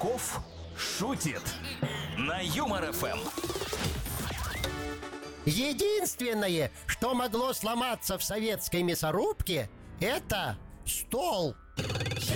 Качков шутит на Юмор ФМ. Единственное, что могло сломаться в советской мясорубке, это стол.